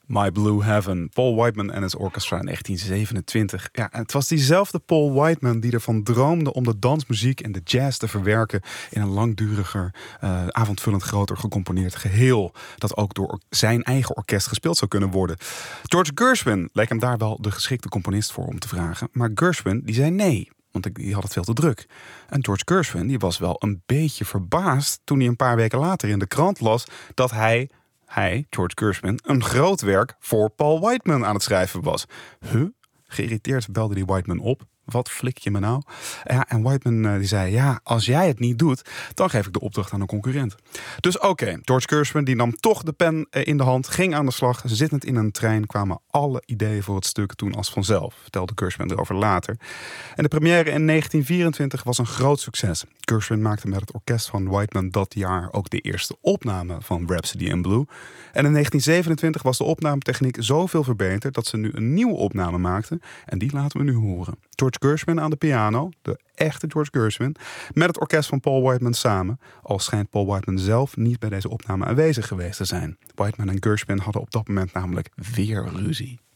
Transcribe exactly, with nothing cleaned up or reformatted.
My Blue Heaven, Paul Whiteman en het orchestra in negentien zevenentwintig. Ja, en het was diezelfde Paul Whiteman die ervan droomde om de dansmuziek en de jazz te verwerken in een langduriger, uh, avondvullend groter gecomponeerd geheel, dat ook door zijn eigen orkest gespeeld zou kunnen worden. George Gershwin leek hem daar wel de geschikte componist voor om te vragen, maar Gershwin die zei nee. Want die had het veel te druk. En George Gershwin die was wel een beetje verbaasd toen hij een paar weken later in de krant las dat hij, hij, George Gershwin, een groot werk voor Paul Whiteman aan het schrijven was. Huh? Geïrriteerd belde die Whiteman op. Wat flik je me nou? Ja, en Whiteman uh, die zei, ja, als jij het niet doet, dan geef ik de opdracht aan een concurrent. Dus oké, okay, George Gershwin die nam toch de pen uh, in de hand, ging aan de slag. Zittend in een trein kwamen alle ideeën voor het stuk toen als vanzelf, vertelde Gershwin erover later. En de première in negentien vierentwintig was een groot succes. Gershwin maakte met het orkest van Whiteman dat jaar ook de eerste opname van Rhapsody in Blue. En in negentien zevenentwintig was de opnametechniek zoveel verbeterd dat ze nu een nieuwe opname maakten. En die laten we nu horen. George Gershwin aan de piano, de echte George Gershwin, met het orkest van Paul Whiteman samen. Al schijnt Paul Whiteman zelf niet bij deze opname aanwezig geweest te zijn. Whiteman en Gershwin hadden op dat moment namelijk weer ruzie.